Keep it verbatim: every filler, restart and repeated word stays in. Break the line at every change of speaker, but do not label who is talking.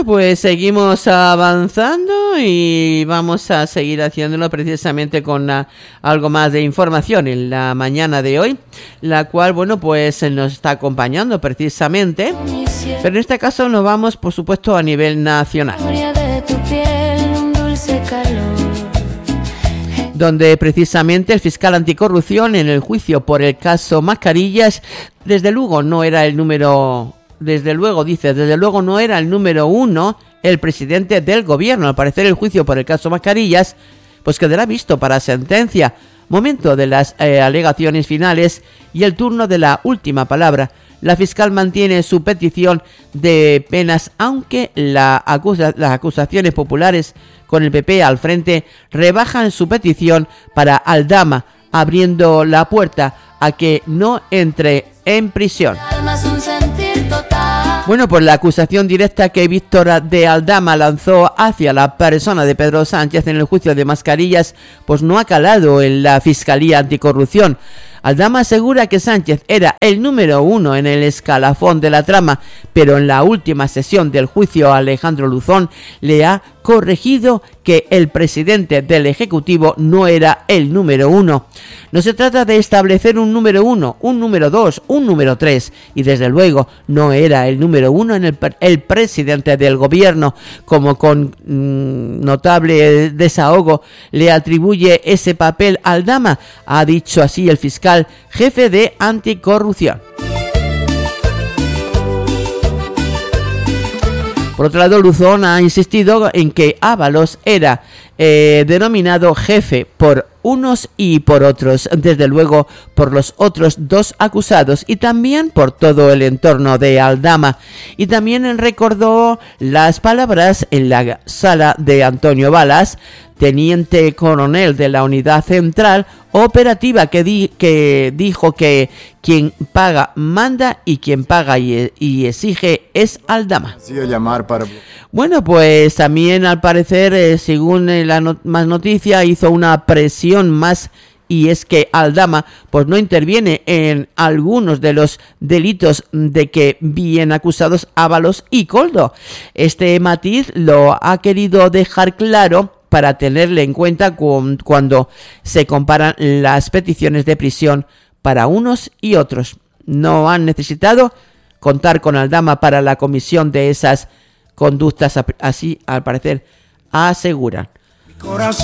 Bueno, pues seguimos avanzando y vamos a seguir haciéndolo precisamente con uh, algo más de información en la mañana de hoy, la cual, bueno, pues nos está acompañando precisamente, pero en este caso nos vamos, por supuesto, a nivel nacional, donde precisamente el fiscal anticorrupción en el juicio por el caso Mascarillas, desde luego no era el número... Desde luego, dice, desde luego no era el número uno el presidente del gobierno. Al parecer el juicio por el caso Mascarillas pues quedará visto para sentencia. Momento de las eh, alegaciones finales y el turno de la última palabra. La fiscal mantiene su petición de penas, aunque la acusa, las acusaciones populares con el P P al frente rebajan su petición para Aldama, abriendo la puerta a que no entre en prisión. Bueno, pues la acusación directa que Víctor de Aldama lanzó hacia la persona de Pedro Sánchez en el juicio de Mascarillas, pues no ha calado en la Fiscalía Anticorrupción. Aldama asegura que Sánchez era el número uno en el escalafón de la trama, pero en la última sesión del juicio Alejandro Luzón le ha corregido que el presidente del Ejecutivo no era el número uno. No se trata de establecer un número uno, un número dos, un número tres, y desde luego no era el número uno en el, el presidente del gobierno, como con mmm, notable desahogo le atribuye ese papel a Aldama, ha dicho así el fiscal jefe de anticorrupción. Por otro lado, Luzón ha insistido en que Ábalos era eh, denominado jefe por unos y por otros, desde luego por los otros dos acusados y también por todo el entorno de Aldama. Y también recordó las palabras en la sala de Antonio Balas, teniente coronel de la unidad central operativa, que, di, que dijo que quien paga manda y quien paga y, y exige es Aldama. Bueno, pues también al parecer, eh, según la no, más noticia, hizo una presión más, y es que Aldama pues no interviene en algunos de los delitos de que bien acusados Ábalos y Koldo. Este matiz lo ha querido dejar claro para tenerle en cuenta con, cuando se comparan las peticiones de prisión para unos y otros. No han necesitado contar con Aldama para la comisión de esas conductas, así al parecer aseguran.